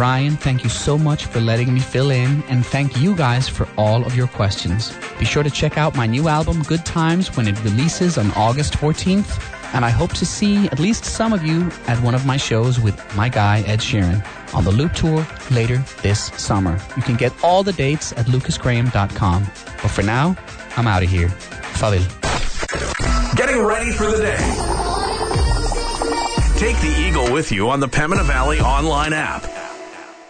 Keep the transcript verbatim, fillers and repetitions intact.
Ryan, thank you so much for letting me fill in, and thank you guys for all of your questions. Be sure to check out my new album, Good Times, when it releases on August fourteenth, and I hope to see at least some of you at one of my shows with my guy, Ed Sheeran, on the Loop Tour later this summer. You can get all the dates at lucas graham dot com. But for now, I'm out of here. Favil. Getting ready for the day. Take the Eagle with you on the Pembina Valley online app.